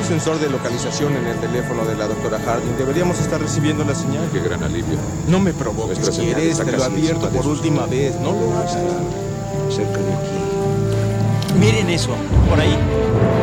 sensor de localización en el teléfono de la doctora Harding. Deberíamos estar recibiendo la señal. Qué gran alivio. No me provoques, Nuestra señal ¿quieres? está Te lo casi advierto encima de por sus última manos. vez. No lo hagas. Cerca de aquí. Miren eso, por ahí.